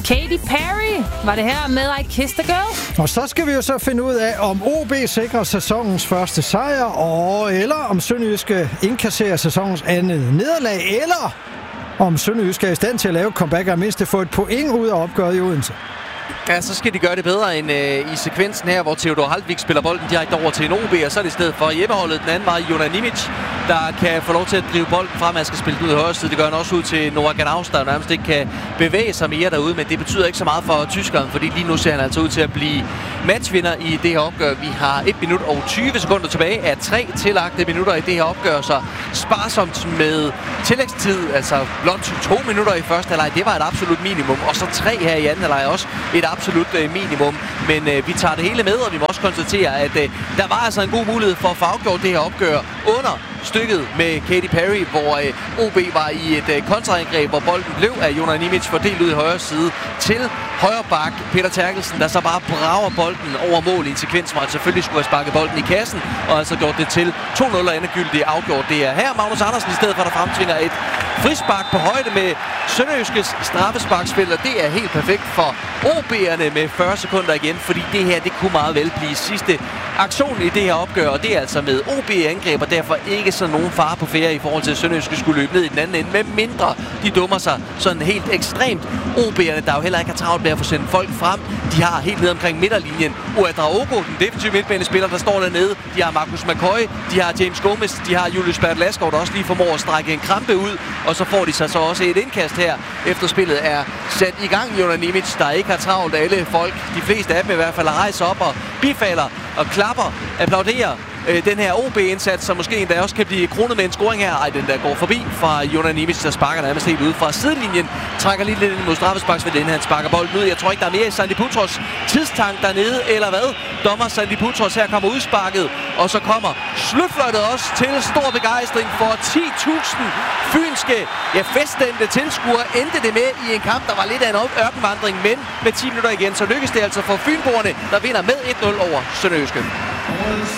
Katy Perry var det her med I Kissed a Girl. Og så skal vi jo så finde ud af, om OB sikrer sæsonens første sejr, eller om Sønderjyske indkasserer sæsonens andet nederlag, eller om Sønderjyske er i stand til at lave comeback og mindst få et point ud af opgøret i Odense. Ja, så skal de gøre det bedre end i sekvensen her, hvor Theodor Haldvik spiller bolden direkte over til en OB, og så er det i stedet for hjemmeholdet den anden vej, Jona Nimic, der kan få lov til at drive bolden frem. Han skal spille ud i højre side. Det gør han også ud til Noah Ganaus, der nærmest ikke kan bevæge sig mere derude, men det betyder ikke så meget for tyskeren, fordi lige nu ser han altså ud til at blive matchvinder i det her opgør. Vi har 1 minut og 20 sekunder tilbage af 3 tillagte minutter i det her opgør, så sparsomt med tillægstid, altså blot 2 minutter i første halvleg, det var et absolut minimum, og så 3 her i anden halvleg også et absolut minimum, men vi tager det hele med, og vi må også konstatere, at der var altså en god mulighed for at få afgjort det her opgør under stykket med Katy Perry, hvor OB var i et kontraangreb, hvor bolden blev af Jona Nimic fordelt ud i højre side til højre bak Peter Terkelsen, der så bare brager bolden over mål i en sekvens, hvor han selvfølgelig skulle have sparket bolden i kassen, og altså gjort det til 2-0 og endegyldigt afgjort. Det er her Magnus Andersen i stedet for, der fremtvinger et frispark på højde med Sønderjyskes straffesparksspil, og det er helt perfekt for OB'erne med 40 sekunder igen, fordi det her, det kunne meget vel blive sidste aktion i det her opgør, og det er altså med OB angreb, og derfor ikke så nogen fare på færre i forhold til, at Sønderjyske skulle løbe ned i den anden ende, med mindre de dummer sig sådan helt ekstremt. OB'erne, der jo heller ikke har travlt med at få sendt folk frem, de har helt ned omkring midterlinjen Ouedraogo, den defensive midtbanespiller, der står dernede. De har Marcus McCoy, de har James Gomez, de har Julius Bert Laskov, der også lige formår at strække en krampe ud, og så får de sig så også et indkast her, efter spillet er sat i gang. Jona Nimic, der ikke har travlt, alle folk, de fleste af dem i hvert fald, rejser op og bifalder og klapper, applauderer den her OB-indsats, som måske endda også kan blive kronet med en scoring her. Den der går forbi fra Jona Nimic, der sparker nærmest helt ud fra sidelinjen. Trækker lige lidt ind mod straffesparksvælden, han sparker bolden ud. Jeg tror ikke, der er mere i Sandy Putros tidstank dernede, eller hvad? Dommer Sandy Putros her kommer udsparket, og så kommer slutfløjtet også til stor begejstring for 10.000 fynske, feststemte tilskuere. Endte det med i en kamp, der var lidt af en ørkenvandring, men med 10 minutter igen, så lykkes det altså for fynboerne, der vinder med 1-0 over Sønderjyske.